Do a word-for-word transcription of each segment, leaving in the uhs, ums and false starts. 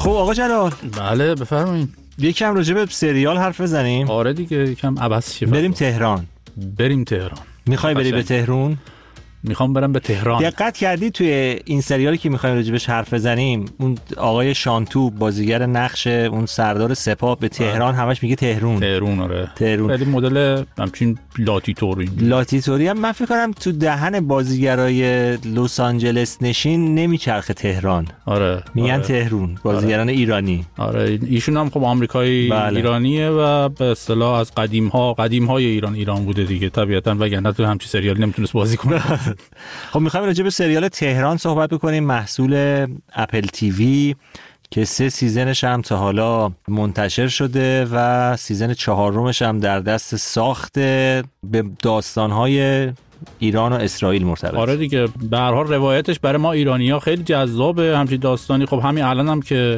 خب آقا جلال. بله بفرمایید. یکم راجع به سریال حرف بزنیم. آره دیگه یکم عبث شه. بریم تهران. بریم تهران. میخوای بری به تهران؟ میخوام برم به تهران. دقت کردی توی این سریالی که میخوایم راجبش حرف بزنیم اون آقای شانتو بازیگر نقش اون سردار سپاه به تهران همش میگه تهرون. تهرون آره. تهرون. خیلی مدل همچین لاتیتوری. لاتیتوری هم من فکر کنم تو دهن بازیگرای لس آنجلس نشین نمیچرخه تهران. آره. میگن آره. تهرون بازیگران آره. ایرانی. آره ایشون هم خب آمریکایی بله. ایرانیه و به اصطلاح از قدیم ها قدیم های ایران ایران بوده دیگه طبیعتا وگرنه تو همچین سریالی نمیتونست بازی کنه. خب میخوایم راجع به سریال تهران صحبت بکنیم، محصول اپل تیوی که سه سیزنش هم تا حالا منتشر شده و سیزن چهارمش هم در دست ساخته، به داستانهای ایران و اسرائیل مرتبط. آره دیگه به هر حال روایتش برای ما ایرانی‌ها خیلی جذابه همچین داستانی. خب همین الان هم که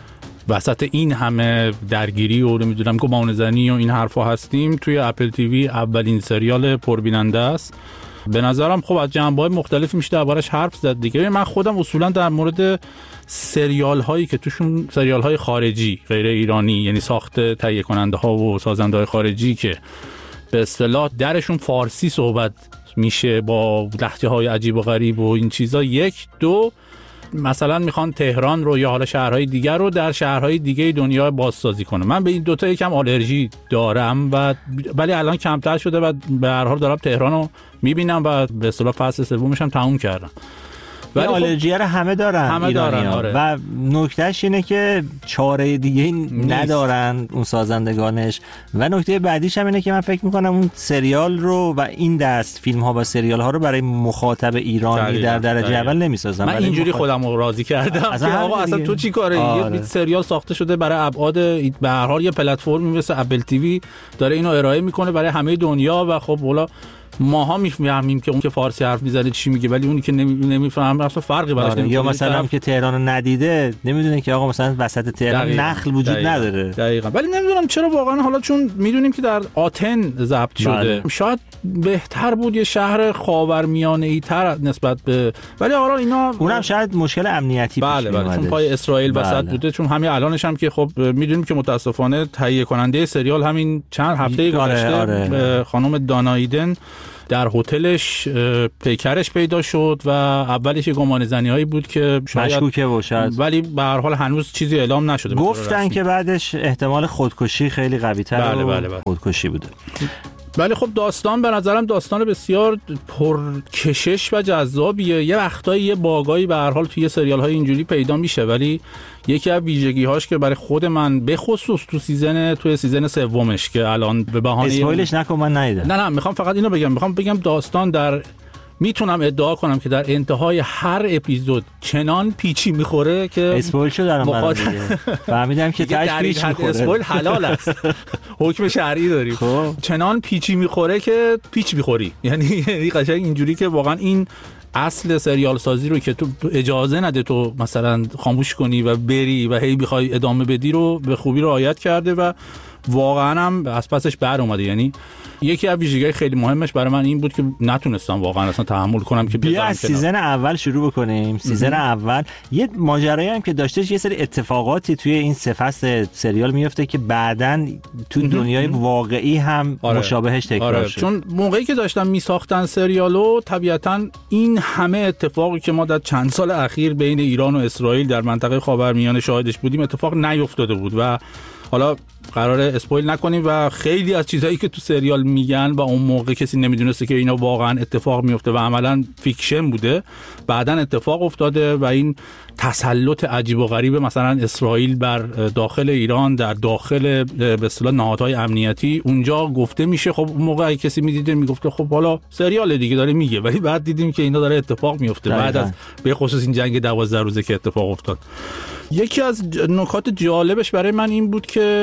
وسط این همه درگیری و نمیدونم گمانه‌زنی و این حرفا هستیم، توی اپل تیوی اولین سریال پربیننده است. به نظرم خب از جنبه‌های مختلف میشه دربارش حرف زد دیگه. من خودم اصولا در مورد سریال هایی که توشون سریال های خارجی غیر ایرانی، یعنی ساخت تهیه کننده ها و سازنده های خارجی که به اصطلاح درشون فارسی صحبت میشه با لهجه های عجیب و غریب و این چیزا، یک دو مثلا میخوان تهران رو یا حالا شهرهای دیگر رو در شهرهای دیگه دنیا بازسازی کنه. من به این دوتا یکم آلرژی دارم و ولی الان کمتر شده و به هر حال دارم تهران رو میبینم و به اصطلاح فصل سومش هم تموم کردم. ولی آلرژی رو همه دارن همه دارن آره. و نکتهش اینه که چاره دیگه ندارن اون سازندگانش. و نکته بعدیش هم اینه که من فکر میکنم اون سریال رو و این دست فیلم ها و سریال ها رو برای مخاطب ایرانی دقیقا. در درجه دقیقا. اول نمیسازن. من اینجوری مخاطب... خودم رو راضی کردم که آقا اصلا تو چی کاره آره. یه سریال ساخته شده برای ابعاد به هر حال یه پلتفرمی مثل اپل تیوی داره اینو ارائه میکنه برای همه دنیا و خب والا ماها میفهمیم که اون که فارسی حرف میزنه چی میگه ولی اونی که نمیفهمه اصلا فرقی براش نمیکنه. یا مثلا هم که تهران رو ندیده نمیدونه که آقا مثلا وسط تهران دقیقا. نخل وجود دقیقا. نداره. دقیقا. ولی نمیدونم چرا واقعا حالا چون میدونیم که در آتن ضبط شده بله. شاید بهتر بود یه شهر خاورمیانه‌ای تر نسبت به، ولی آره اینا اونم شاید مشکل امنیتی بله بله چون پای اسرائیل بله. وسط بوده. چون همین الانش هم که خب میدونیم که متاسفانه تهیه کننده سریال همین چند هفته گذشته آره آره. خانم دانایدن در هتلش پیکرش پیدا شد و اولش گمانه‌زنی‌هایی بود که شاید مشکوکه باشه ولی به هر حال هنوز چیزی اعلام نشده. گفتن که بعدش احتمال خودکشی خیلی قوی‌تر بله بله بله. خودکشی بوده. ولی خب داستان به نظرم داستان بسیار پرکشش و جذابیه. یه وقتایی یه باگایی به هر حال توی سریال‌های اینجوری پیدا میشه ولی یکی از ویژگی‌هاش که برای خود من به خصوص تو سیزن تو سیزن سومش که الان به بهانه اسپویلش نکن من ندیدم. نه نه میخوام فقط اینو بگم میخوام بگم داستان در میتونم ادعا کنم که در انتهای هر اپیزود چنان پیچی میخوره که اسپویل شو دارم مخاطب... فهمیدم که تاش پیچ میخوره. اسپویل حلال است. حکم شرعی داریم. خب. چنان پیچی میخوره که پیچ میخوری. یعنی قشنگ اینجوری که واقعا این اصل سریال سازی رو که تو اجازه نده تو مثلا خاموش کنی و بری و هی بخوای ادامه بدی رو به خوبی رعایت کرده و واقعا هم از پسش بر اومده. یعنی یکی از ویژگی‌های خیلی مهمش برای من این بود که نتونستم واقعا اصلا تحمل کنم که بیا از سیزن اول شروع بکنیم. سیزن اول یه ماجرایی هم که داشتش، یه سری اتفاقاتی توی این سه فصل سریال میفته که بعداً تو دنیای واقعی هم آره. مشابهش تکرار آره. شد. چون موقعی که داشتن میساختن سریالو طبیعتاً این همه اتفاقی که ما در چند سال اخیر بین ایران و اسرائیل در منطقه خاورمیانه شاهدش بودیم اتفاق نیفتاده بود و حالا قراره اسپویل نکنیم و خیلی از چیزهایی که تو سریال میگن و اون موقع کسی نمیدونسته که اینا واقعا اتفاق میفته و عملا فیکشن بوده، بعدن اتفاق افتاده و این تسلط عجیب و غریب مثلا اسرائیل بر داخل ایران در داخل به اصطلاح نهادهای امنیتی اونجا گفته میشه. خب اون موقع کسی میدیده میگفته خب حالا سریال دیگه داره میگه، ولی بعد دیدیم که اینا داره اتفاق میفته بعد از به خصوص این جنگ دوازده روزه که اتفاق افتاد. یکی از نکات جالبش برای من این بود که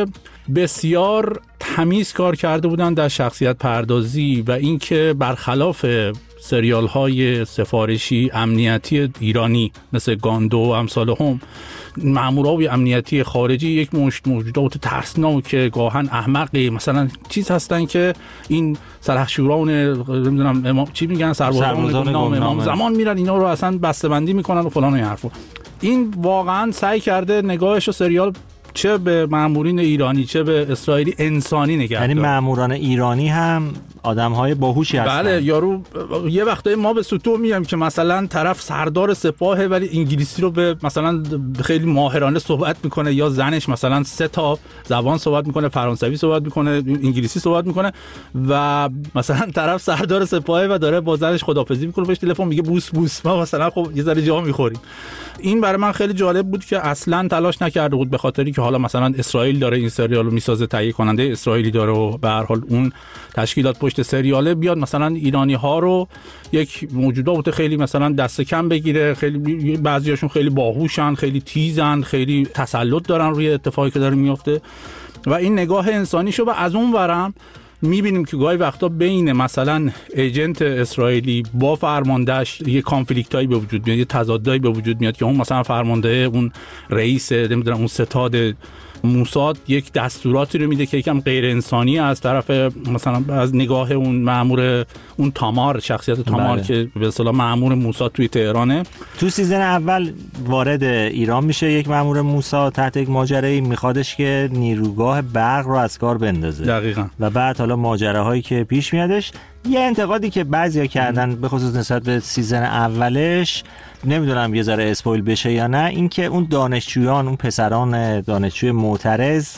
بسیار تمیز کار کرده بودن در شخصیت پردازی و اینکه برخلاف سریال های سفارشی امنیتی ایرانی مثل گاندو و امثال هم، مامورای امنیتی خارجی یک مشت موجودات ترسناک گاهن احمقی مثلا چیز هستن که این سلحشوران نمیدونم امام چی میگن سربازان نام امام زمان میرن اینا رو اصلا بسته‌بندی میکنن و فلان و این حرفا. این واقعا سعی کرده نگاهش و سریال چه به مامورین ایرانی چه به اسرائیلی انسانی نگه داره. یعنی ماموران ایرانی هم آدم‌های باهوشی هستن. بله یارو یه وقتایی ما به سوتو میام که مثلا طرف سردار سپاهه ولی انگلیسی رو به مثلا خیلی ماهرانه صحبت میکنه، یا زنش مثلا سه تا زبان صحبت میکنه، فرانسوی صحبت میکنه، انگلیسی صحبت میکنه و مثلا طرف سردار سپاهه و داره با زنش خداحافظی میکنه، بهش تلفن میگه بوس بوس، ما مثلا خب یه ذره جا میخوریم. این برای من خیلی جالب بود که اصلا تلاش نکرده بود به خاطری که حالا مثلا اسرائیل داره این سریالو میسازه، تهیه کننده اسرائیلی داره و به هر حال اون تشکیلات پشت سریاله بیاد مثلا ایرانی ها رو یک موجودات خیلی مثلا دست کم بگیره، خیلی بعضیاشون خیلی باهوشن، خیلی تیزن، خیلی تسلط دارن روی اتفاقی که داره میفته و این نگاه انسانی شو. و از اون ورم میبینیم که گاهی وقتا بین مثلا ایجنت اسرائیلی با فرماندهش یه کانفلیکتایی به وجود میاد، یه تضادایی به وجود میاد که اون مثلا فرمانده اون رئیس نمیدونم اون ستاد موساد یک دستوراتی رو میده که یکم غیر انسانی از طرف مثلا از نگاه اون مأمور اون تامار، شخصیت تامار بله. که به اصطلاح مأمور موساد توی تهرانه. تو سیزن اول وارد ایران میشه یک مأمور موساد تحت یک ماجرایی، میخوادش که نیروگاه برق رو از کار بندازه. دقیقاً. و بعد حالا ماجراهایی که پیش میادش، یه انتقادی که بعضیا کردن به خصوص نسبت به سیزن اولش، نمیدونم یه ذره اسپویل بشه یا نه، این که اون دانشجویان، اون پسران دانشجوی معترض،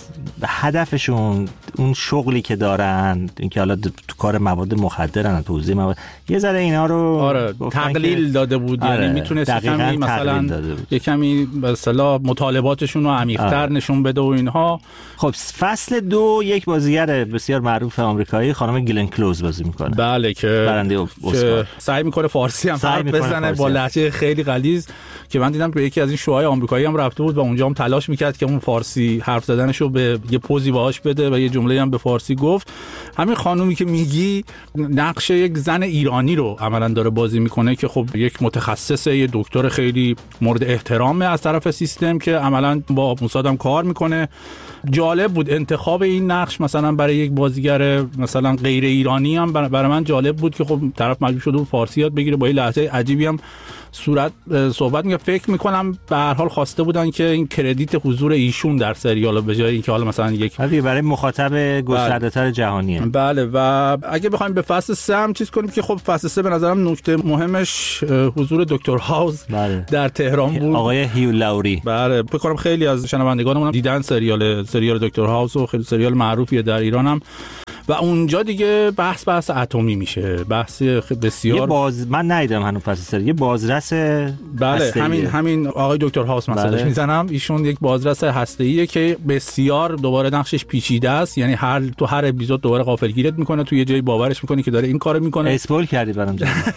هدفشون اون شغلی که دارن، این که حالا تو کار مواد مخدرن، توزیع مواد، یه ذره اینا رو آره تقلیل داده بود. آره یعنی میتونست کمی مثلا یه کمی به اصطلاح مطالباتشون رو عمیق‌تر آره. نشون بده و اینها. خب فصل دو یک بازیگر بسیار معروف آمریکایی خانم گلن کلوز بازی میکنه. بله که برنده اسکار، سعی میکنه فارسی هم حرف بزنه با لهجه خیلی غلیظ که من دیدم که یکی از این شوهای آمریکایی هم رفته بود و اونجا هم تلاش میکرد که اون فارسی حرف زدنشو به یه پوزی باهاش بده و یه جمله هم به فارسی گفت. همین خانومی که میگی نقش یک زن ایرانی رو عملاً داره بازی میکنه که خب یک متخصصه، یه دکتر خیلی مورد احترامه از طرف سیستم که عملاً با موساد هم کار میکنه. جالب بود انتخاب این نقش مثلا برای یک بازیگر مثلا غیر ایرانی هم برای من جالب بود که خب طرف مجبور شده بود فارسی یاد بگیره، با یه لهجه عجیبی هم صورت صحبت میگه. فکر میکنم به هر حال خواسته بودن که این کردیت حضور ایشون در سریال به جای اینکه حالا مثلا یک برای مخاطب گسترده‌تر جهانیه. بله و اگه بخوایم به فصل سه هم چیز کنیم که خب فصل سه به نظرم نکته مهمش حضور دکتر هاوس بله. در تهران بود، آقای هیو لاوری. بله فکر کنم خیلی از شنوندگانمون دیدن سریال سریال دکتر هاوس و خیلی سریال معروفیه در ایران هم و اونجا دیگه بحث بحث اتمی میشه، بحث بسیار یه باز من ندیدم هنوز فصل سه، یه بازرس بله همین همین آقای دکتر هاوس مثلا بله. میزنم ایشون یک بازرس هسته‌ایه که بسیار دوباره نقشش پیچیده است، یعنی هر تو هر اپیزود دوباره غافلگیرت میکنه، تو یه جایی باورش میکنی که داره این کارو میکنه. اسپول کردی برام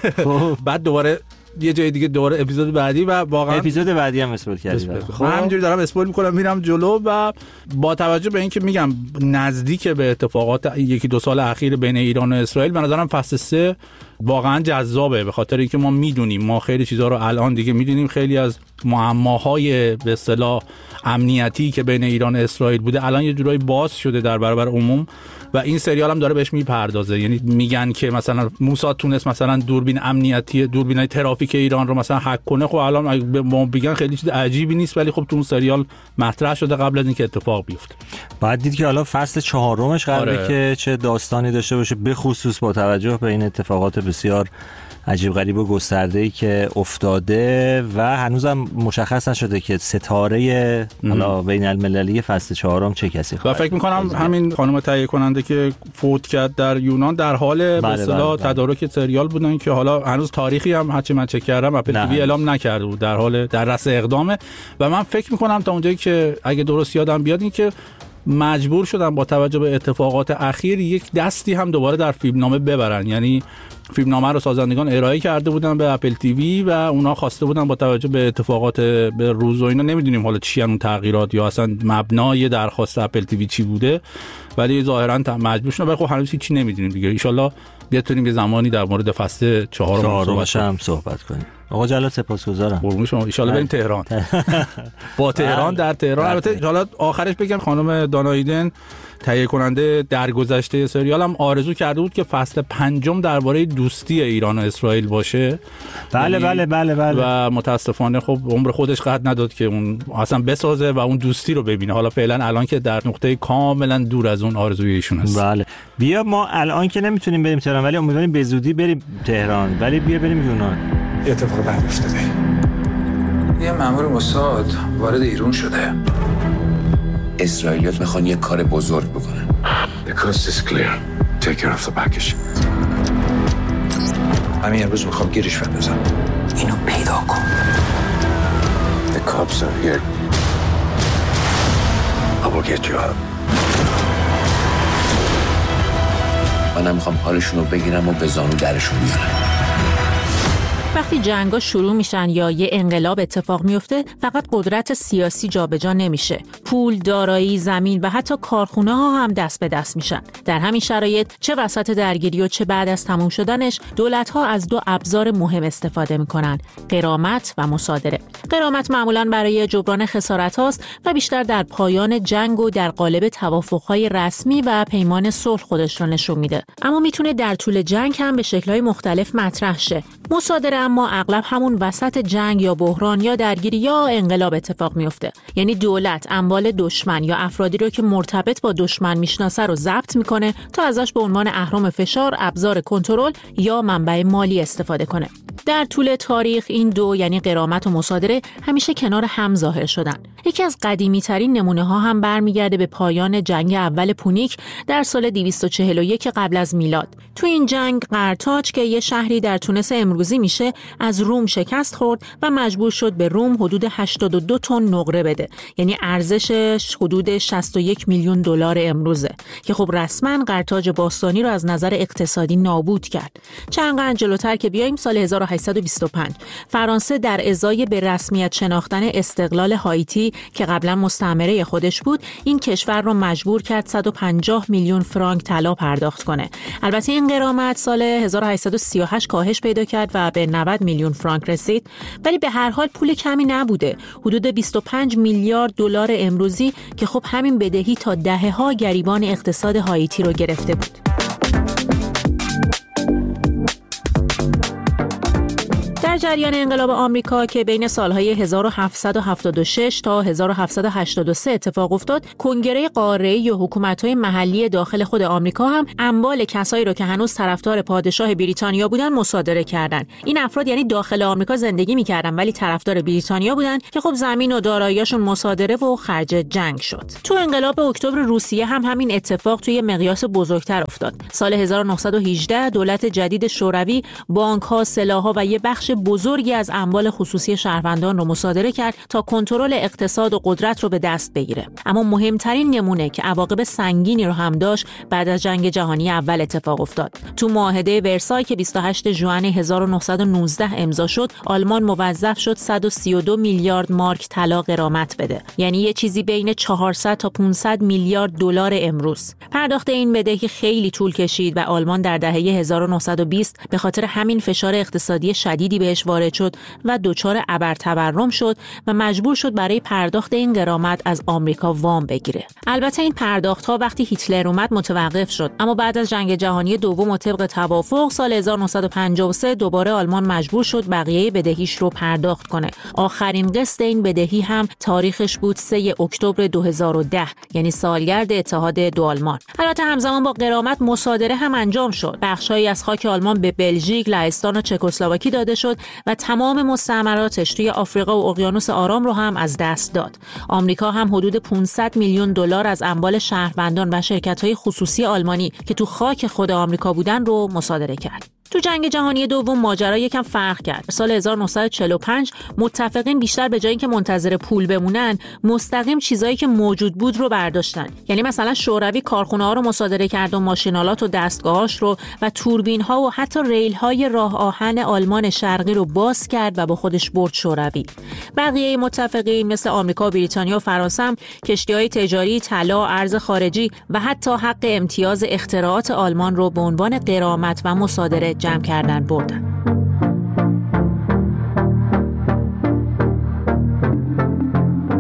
خب بعد دوباره یه جای دیگه دوباره اپیزود بعدی و واقعا اپیزود بعدی هم اسپول کردی. خب من همینجوری دارم اسپول میکنم میرم جلو و با توجه به اینکه میگم نزدیک به اتفاقات یکی دو سال اخیر بین ایران و اسرائیل، به نظرم فصل سه واقعا جذابه به خاطر اینکه ما میدونیم، ما خیلی چیزا رو الان دیگه میدونیم، خیلی از معماهای به اصطلاح امنیتی که بین ایران و اسرائیل بوده الان یه جورایی باز شده در برابر عموم و این سریال هم داره بهش میپردازه. یعنی میگن که مثلا موساد تونست مثلا دوربین امنیتی دوربینای ترافیک ایران رو مثلا هک کنه، خب الان ما بگن خیلی چیز عجیبی نیست ولی خب تو اون سریال مطرح شده قبل از اینکه اتفاق بیفته. بعد دید که حالا فصل چهارمش قراره آره. که چه داستانی داشته باشه، به خصوص با توجه به این اتفاقات بسیار عجیب غریب و گسترده‌ای که افتاده و هنوزم مشخص نشده که ستاره حالا بین المللی فصل چهارم چه کسی خواهد. و فکر می‌کنم همین خانم تهیه کننده که فوت کرد در یونان در حال به اصطلاح تدارک سریال بودن که حالا هنوز تاریخی هم هرچی من چک کردم اپل تیوی اعلام نکرده بود، در حال در رأس اقدامه و من فکر می‌کنم تا اونجایی که اگه درست یادم بیاد این که مجبور شدن با توجه به اتفاقات اخیر یک دستی هم دوباره در فیلمنامه ببرن. یعنی فیلمنامه رو سازندگان ارائه کرده بودن به اپل تیوی و اونا خواسته بودن با توجه به اتفاقات به روز و اینا، نمیدونیم حالا چی اون تغییرات یا اصلا مبنای درخواست اپل تیوی چی بوده، ولی ظاهرا مجبور شدن. ولی خب هنوز هیچی نمیدونیم دیگه. ان شاءالله بتونیم یه زمانی در مورد فصل چهارم هم صحبت کنیم. آقا جلال سپاسگزارم. قربون شما. ان شاءالله بریم تهران. با تهران در تهران. البته حالا آخرش بگم خانم دانا ایدن تهیه کننده در گذشته سریال هم آرزو کرده بود که فصل پنجم درباره دوستی ایران و اسرائیل باشه. بله بله بله بله. و متاسفانه خب عمر خودش قد نداد که اون اصلا بسازه و اون دوستی رو ببینه. حالا فعلا الان که در نقطه کاملا دور از اون آرزوی ایشون است. بله. بیا ما الان که نمیتونیم بریم تهران ولی امیدواریم به زودی بریم تهران، ولی بیا بریم یونان. اتفاق بعد افتاده. یه مأمور موساد وارد ایران شده. اسرائیلیات میخوان یه کار بزرگ بکنن. The coast is clear. Take care of the package. همین امروز میخوام گیرش بندازم. اینو پیدا کن. The cops are here. I will get you out. منم میخوام حالشون رو بگیرم و به زانو درشون بیارم. وقتی جنگا شروع میشن یا یه انقلاب اتفاق میفته، فقط قدرت سیاسی جابجا نمیشه. پول، دارایی، زمین و حتی کارخونه ها هم دست به دست میشن. در همین شرایط چه وسط درگیری و چه بعد از تموم شدنش، دولت ها از دو ابزار مهم استفاده میکنن: غرامت و مصادره. غرامت معمولاً برای جبران خسارت هاست و بیشتر در پایان جنگ و در قالب توافق های رسمی و پیمان صلح خودش رو نشون میده. اما میتونه در طول جنگ هم به شکل‌های مختلف مطرح شه. مصادره اما اغلب همون وسط جنگ یا بحران یا درگیری یا انقلاب اتفاق میفته. یعنی دولت اموال دشمن یا افرادی رو که مرتبط با دشمن میشناسه رو ضبط میکنه تا ازش به عنوان اهرم فشار، ابزار کنترل یا منبع مالی استفاده کنه. در طول تاریخ این دو یعنی غرامت و مصادره همیشه کنار هم ظاهر شدن. یکی از قدیمی ترین نمونه ها هم برمیگرده به پایان جنگ اول پونیک در سال دویست و چهل و یک قبل از میلاد. تو این جنگ قرتاج که یه شهری در تونس امروزی میشه از روم شکست خورد و مجبور شد به روم حدود هشتاد و دو تن نقره بده. یعنی ارزشش حدود شصت و یک میلیون دلار امروزه که خب رسما قرتاج باستانی رو از نظر اقتصادی نابود کرد. چند قرن جلوتر که بیایم سال هزار و هشتصد و بیست و پنج فرانسه در ازای به رسمیت شناختن استقلال هایتی که قبلا مستعمره خودش بود، این کشور رو مجبور کرد صد و پنجاه میلیون فرانک طلا پرداخت کنه. البته این غرامت سال هزار و هشتصد و سی و هشت کاهش پیدا کرد و به نود میلیون فرانک رسید، ولی به هر حال پول کمی نبوده. حدود بیست و پنج میلیارد دلار امروزی که خب همین بدهی تا دهه‌ها گریبان اقتصاد هایتی رو گرفته بود. در جریان انقلاب آمریکا که بین سالهای هزار و هفتصد و هفتاد و شش تا هزار و هفتصد و هشتاد و سه اتفاق افتاد، کنگره قاره‌ای و حکومت‌های محلی داخل خود آمریکا هم اموال کسایی رو که هنوز طرفدار پادشاه بریتانیا بودن مصادره کردند. این افراد یعنی داخل آمریکا زندگی می‌کردن ولی طرفدار بریتانیا بودن که خب زمین و دارایی‌هاشون مصادره و خرج جنگ شد. تو انقلاب اکتبر روسیه هم همین اتفاق توی مقیاس بزرگتر افتاد. سال هزار و نهصد و هجده دولت جدید شوروی بانک‌ها، سلاح‌ها و یه بخش بزرگی از اموال خصوصی شهروندان رو مصادره کرد تا کنترل اقتصاد و قدرت رو به دست بگیره. اما مهمترین نمونه که عواقب سنگینی رو هم داشت بعد از جنگ جهانی اول اتفاق افتاد. تو معاهده ورسای که بیست و هشتم ژوئن هزار و نهصد و نوزده امضا شد، آلمان موظف شد صد و سی و دو میلیارد مارک طلا غرامت بده. یعنی یه چیزی بین چهارصد تا پانصد میلیارد دلار امروز. پرداخت این بدهی خیلی طول کشید و آلمان در دهه هزار و نهصد و بیست به خاطر همین فشار اقتصادی شدیدی بهش وارد شد و دچار ابرتورم شد و مجبور شد برای پرداخت این غرامت از آمریکا وام بگیره. البته این پرداخت‌ها وقتی هیتلر اومد متوقف شد، اما بعد از جنگ جهانی دوم و طبق توافق سال هزار و نهصد و پنجاه و سه دوباره آلمان مجبور شد بقیه بدهیش رو پرداخت کنه. آخرین قسط این بدهی هم تاریخش بود سوم اکتبر دو هزار و ده، یعنی سالگرد اتحاد دو آلمان. البته همزمان با غرامت مصادره هم انجام شد. بخشایی از خاک آلمان به بلژیک، لهستان و چکسلواکی داده شد و تمام مستعمراتش توی آفریقا و اقیانوس آرام رو هم از دست داد. آمریکا هم حدود پانصد میلیون دلار از اموال شهروندان و شرکت‌های خصوصی آلمانی که تو خاک خود آمریکا بودن رو مصادره کرد. تو جنگ جهانی دوم ماجرا یکم فرق کرد. سال هزار و نهصد و چهل و پنج متفقین بیشتر به جای اینکه منتظر پول بمونن، مستقیم چیزایی که موجود بود رو برداشتن. یعنی مثلا شوروی کارخونه‌ها رو مصادره کرد و ماشینالات و دستگاهاش رو و توربین‌ها و حتی ریل‌های راه آهن آلمان شرقی رو باز کرد و با خودش برد شوروی. بقیه متفقین مثل آمریکا، بریتانیا و فرانسه هم کشتی‌های تجاری، طلا، ارز خارجی و حتی حق امتیاز اختراعات آلمان رو به عنوان غرامت و مصادره جمع کردن بردن. و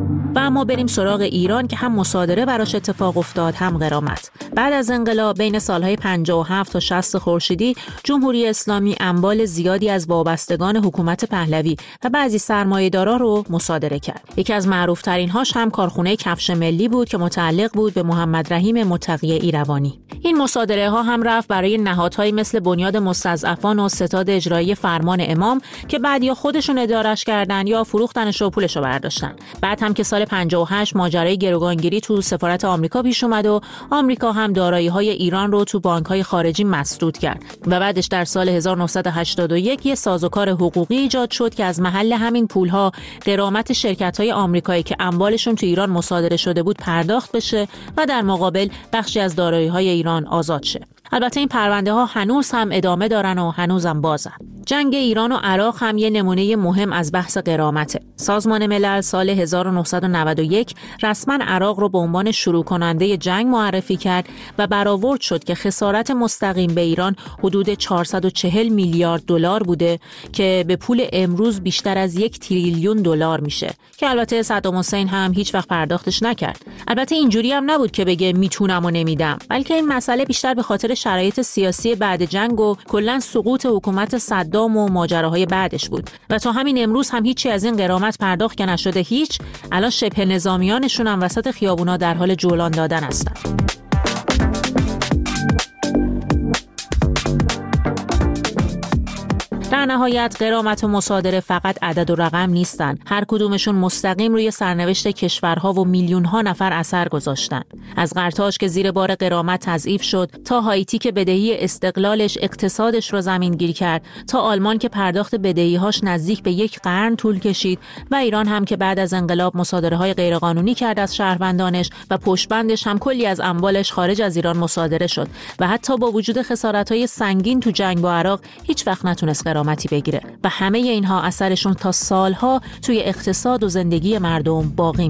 اما بریم سراغ ایران که هم مصادره براش اتفاق افتاد هم غرامت. بعد از انقلاب بین سالهای پنجاه و هفت تا شصت خورشیدی جمهوری اسلامی اموال زیادی از وابستگان حکومت پهلوی و بعضی سرمایه‌دارا رو مصادره کرد. یکی از معروف‌ترین هاش هم کارخونه کفش ملی بود که متعلق بود به محمد رحیم متقی ایروانی. این مصادره ها هم رفت برای نهادهایی مثل بنیاد مستضعفان و ستاد اجرایی فرمان امام که بعد یا خودشون ادارش کردن یا فروختنش و پولش رو برداشتن. بعد هم که سال پنجاه و هشت ماجرای گروگانگیری تو سفارت آمریکا پیش اومد و آمریکا هم دارایی‌های ایران رو تو بانک‌های خارجی مسدود کرد و بعدش در سال هزار و نهصد و هشتاد و یک یه سازوکار حقوقی ایجاد شد که از محل همین پول‌ها غرامت شرکت‌های آمریکایی که اموالشون تو ایران مصادره شده بود پرداخت بشه و در مقابل بخشی از دارایی‌های ایران آزاد شه. البته این پرونده ها هنوز هم ادامه دارن و هنوزم بازن. جنگ ایران و عراق هم یه نمونه مهم از بحث غرامته. سازمان ملل سال هزار و نهصد و نود و یک رسما عراق رو به عنوان شروع کننده جنگ معرفی کرد و برآورد شد که خسارت مستقیم به ایران حدود چهارصد و چهل میلیارد دلار بوده که به پول امروز بیشتر از یک تریلیون دلار میشه که البته صدام حسین هم هیچ وقت پرداختش نکرد. البته اینجوری هم نبود که بگه میتونم و نمیدم، بلکه این مسئله بیشتر به خاطر شرایط سیاسی بعد جنگ و کلاً سقوط حکومت صدام و ماجراهای بعدش بود و تا همین امروز هم هیچی از این غرامت پرداخت که نشده هیچ. الان شبه نظامیانشون هم وسط خیابونا در حال جولان دادن هستن. در نهایت غرامت و مصادره فقط عدد و رقم نیستن. هر کدومشون مستقیم روی سرنوشت کشورها و میلیون ها نفر اثر گذاشتن. از قرطاج که زیر بار غرامت تضعیف شد، تا هایتی که بدهی استقلالش اقتصادش رو زمینگیر کرد، تا آلمان که پرداخت بدهی‌هاش نزدیک به یک قرن طول کشید و ایران هم که بعد از انقلاب مصادره‌های غیرقانونی کرد از شهروندانش و پشتبندش هم کلی از اموالش خارج از ایران مصادره شد و حتی با وجود خسارت‌های سنگین تو جنگ با عراق هیچ وقت نتونست غرامتی بگیره و همه اینها اثرشون تا سالها توی اقتصاد و زندگی مردم باقی